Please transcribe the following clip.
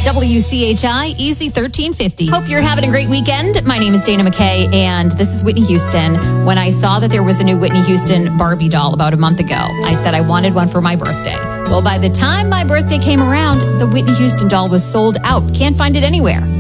WCHI Easy 1350. Hope you're having a great weekend. My name is Dana McKay, and this is Whitney Houston. When I saw that there was a new Whitney Houston Barbie doll about a month ago, I said I wanted one for my birthday. Well, by the time my birthday came around, the Whitney Houston doll was sold out. Can't find it anywhere.